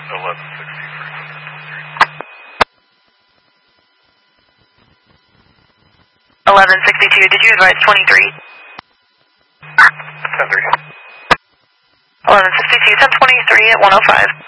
1162, did you advise 23? 10-3. 1162, 1023 at 105.